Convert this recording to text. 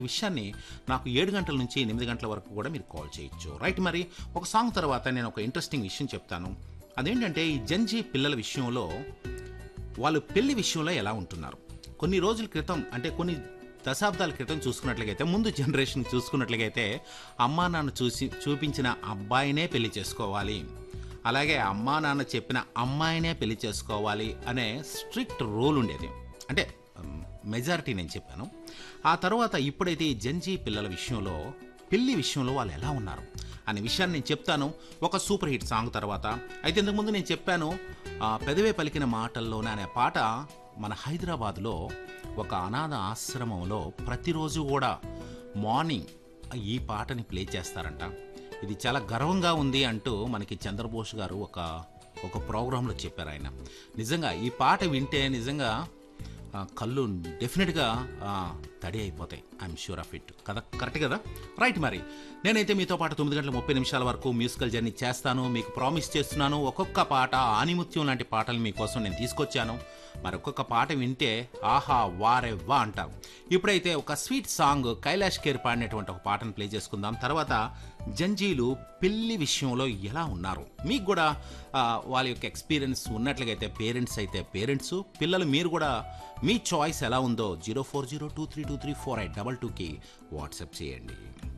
విషయాన్ని నాకు 7 గంటల నుంచి 8 గంటల వరకు కూడా మీరు కాల్ చేయొచ్చు. రైట్. మరి ఒక సాంగ్ తర్వాత నేను ఒక ఇంట్రెస్టింగ్ విషయం చెప్తాను. అదేంటంటే ఈ జంజీ పిల్లల విషయంలో వాళ్ళు పెళ్లి విషయంలో ఎలా ఉంటున్నారు. కొన్ని రోజుల క్రితం అంటే కొన్ని దశాబ్దాల క్రితం చూసుకున్నట్లయితే ముందు జనరేషన్ చూసుకున్నట్లయితే అమ్మా నాన్న చూపించిన అబ్బాయినే పెళ్లి చేసుకోవాలి, అలాగే అమ్మా నాన్న చెప్పిన అమ్మాయినే పెళ్లి చేసుకోవాలి అనే స్ట్రిక్ట్ రూల్ ఉండేది. అంటే మెజారిటీ నేను చెప్పాను. ఆ తర్వాత ఇప్పుడైతే ఈ జంజీ పిల్లల విషయంలో పెళ్లి విషయంలో వాళ్ళు ఎలా ఉన్నారు అనే విషయాన్ని నేను చెప్తాను ఒక సూపర్ హిట్ సాంగ్ తర్వాత. అయితే ఇంతకుముందు నేను చెప్పాను పెదవే పలికిన మాటల్లోనే అనే పాట మన హైదరాబాద్లో ఒక అనాథ ఆశ్రమంలో ప్రతిరోజు కూడా మార్నింగ్ ఈ పాటని ప్లే చేస్తారంట. ఇది చాలా గర్వంగా ఉంది అంటూ మనకి చంద్రబోస్ గారు ఒక ప్రోగ్రాంలో చెప్పారు ఆయన. నిజంగా ఈ పాట వింటే నిజంగా కళ్ళు డెఫినెట్గా తడి అయిపోతాయి. ఐఎమ్ షూర్ ఆఫ్ ఇట్ కదా, కరెక్ట్ కదా. రైట్. మరి నేనైతే మీతో పాటు 9:30 వరకు మ్యూజికల్ జర్నీ చేస్తాను. మీకు ప్రామిస్ చేస్తున్నాను ఒక్కొక్క పాట ఆనిముత్యం లాంటి పాటలు మీకోసం నేను తీసుకొచ్చాను. మరి ఒక్కొక్క పాట వింటే ఆహా వారే వా అంటారు. ఇప్పుడైతే ఒక స్వీట్ సాంగ్ కైలాష్ ఖేర్ పాడినటువంటి ఒక పాటను ప్లే చేసుకుందాం. తర్వాత జంజీలు పెళ్లి విషయంలో ఎలా ఉన్నారు, మీకు కూడా వాళ్ళ యొక్క ఎక్స్పీరియన్స్ ఉన్నట్లయితే పేరెంట్స్ అయితే పేరెంట్స్, పిల్లలు మీరు కూడా మీ చాయిస్ ఎలా ఉందో 0402323482కి వాట్సాప్ చేయండి.